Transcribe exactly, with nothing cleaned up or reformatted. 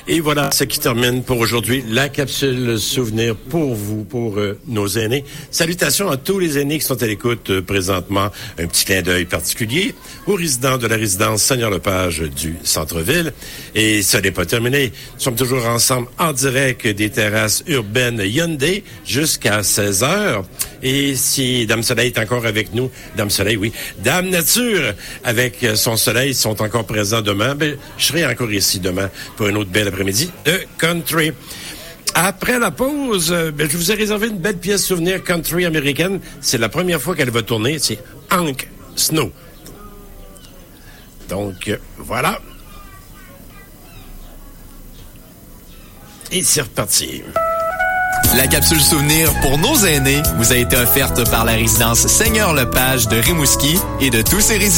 Et voilà ce qui termine pour aujourd'hui la capsule souvenir pour vous, pour euh, nos aînés. Salutations à tous les aînés qui sont à l'écoute euh, présentement. Un petit clin d'œil particulier aux résidents de la résidence Seigneur-Lepage du centre-ville. Et ça n'est pas terminé. Nous sommes toujours ensemble en direct des terrasses urbaines Hyundai jusqu'à seize heures. Et si Dame Soleil est encore avec nous, Dame Soleil, oui, Dame Nature avec son soleil sont encore présents demain, ben, je serai encore ici demain pour une autre belle après-midi de country. Après la pause, ben, je vous ai réservé une belle pièce souvenir country américaine. C'est la première fois qu'elle va tourner. C'est Hank Snow. Donc, euh, voilà. Et c'est reparti. La capsule souvenir pour nos aînés vous a été offerte par la résidence Seigneur-Lepage de Rimouski et de tous ses résidents.